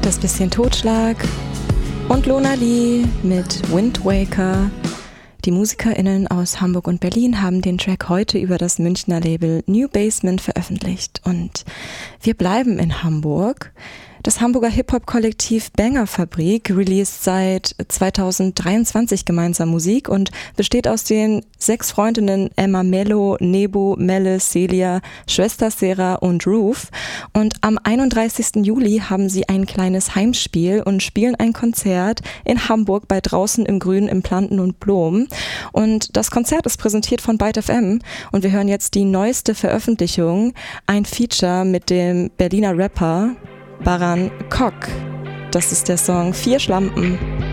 Das bisschen Totschlag und Lona Lee mit Wind Waker. Die MusikerInnen aus Hamburg und Berlin haben den Track heute über das Münchner Label New Basement veröffentlicht. Und wir bleiben in Hamburg. Das Hamburger Hip-Hop-Kollektiv Banger Fabrik released seit 2023 gemeinsam Musik und besteht aus den 6 Freundinnen Emma Mello, Nebu, Melle, Celia, Schwester Sarah und Roof. Und am 31. Juli haben sie ein kleines Heimspiel und spielen ein Konzert in Hamburg bei Draußen im Grün im Planten und Blom. Und das Konzert ist präsentiert von Byte FM und wir hören jetzt die neueste Veröffentlichung, ein Feature mit dem Berliner Rapper Baran Kok. Das ist der Song 4 Schlampen.